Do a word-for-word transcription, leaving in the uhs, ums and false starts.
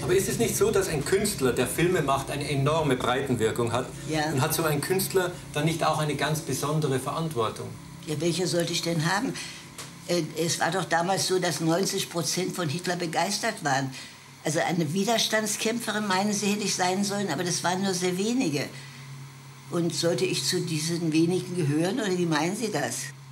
Aber ist es nicht so, dass ein Künstler, der Filme macht, eine enorme Breitenwirkung hat? Ja. Und hat so ein Künstler dann nicht auch eine ganz besondere Verantwortung? Ja, welche sollte ich denn haben? Äh, es war doch damals so, dass neunzig Prozent von Hitler begeistert waren. Also eine Widerstandskämpferin, meinen Sie, hätte ich sein sollen, aber das waren nur sehr wenige. Und sollte ich zu diesen wenigen gehören, oder wie meinen Sie das?